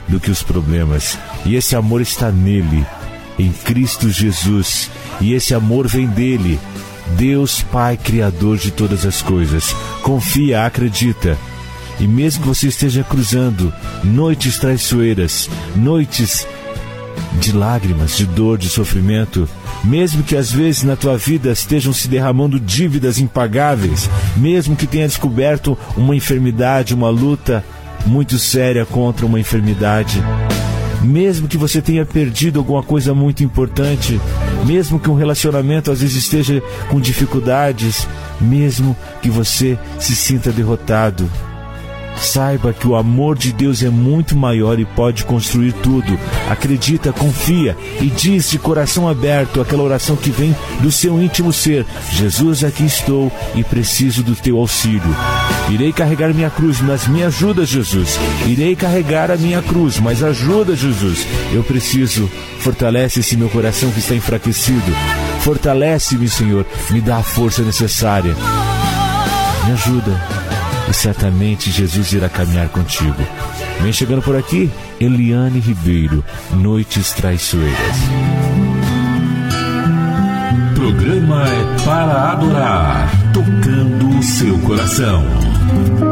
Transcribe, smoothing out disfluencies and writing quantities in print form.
do que os problemas. E esse amor está nele, em Cristo Jesus. E esse amor vem dele, Deus Pai, Criador de todas as coisas. Confia, acredita. E mesmo que você esteja cruzando noites traiçoeiras, noites de lágrimas, de dor, de sofrimento, mesmo que às vezes na tua vida estejam se derramando dívidas impagáveis, mesmo que tenha descoberto uma enfermidade, uma luta muito séria contra uma enfermidade, mesmo que você tenha perdido alguma coisa muito importante, mesmo que um relacionamento às vezes esteja com dificuldades, mesmo que você se sinta derrotado, saiba que o amor de Deus é muito maior e pode construir tudo. Acredita, confia e diz de coração aberto aquela oração que vem do seu íntimo ser: Jesus, aqui estou e preciso do teu auxílio. Irei carregar minha cruz, mas me ajuda, Jesus. Irei carregar a minha cruz, mas ajuda, Jesus. Eu preciso. Fortalece esse meu coração que está enfraquecido. Fortalece-me, Senhor. Me dá a força necessária. Me ajuda. E certamente Jesus irá caminhar contigo. Vem chegando por aqui, Eliane Ribeiro, Noites Traiçoeiras. Programa é para adorar, tocando o seu coração.